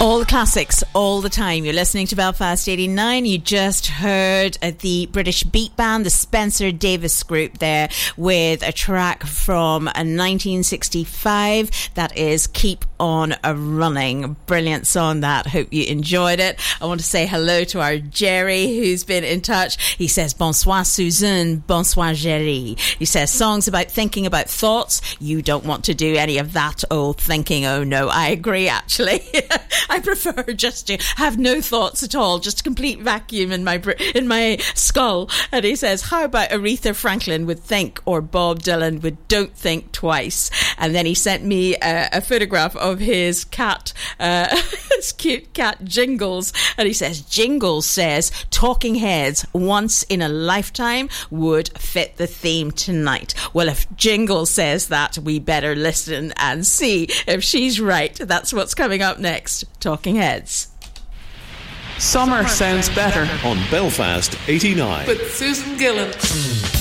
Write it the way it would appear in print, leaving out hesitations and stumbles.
All the classics, all the time. You're listening to Belfast 89. You just heard the British beat band, the Spencer Davis Group there, with a track from 1965 that is Keep On A Running. Brilliant song that. Hope you enjoyed it. I want to say hello to our Jerry who's been in touch. He says, bonsoir Susan, bonsoir Jerry. He says, songs about thinking about thoughts. You don't want to do any of that old thinking. Oh no, I agree actually. I prefer just to have no thoughts at all, just a complete vacuum in my skull. And he says, how about Aretha Franklin would Think, or Bob Dylan would Don't Think Twice? And then he sent me a photograph of his cat, his cute cat Jingles, and he says, Jingles says Talking Heads Once in a Lifetime would fit the theme tonight. Well, if Jingles says that, we better listen and see if she's right. That's what's coming up next. Talking Heads. Summer sounds better on Belfast 89 with Susan Gillan.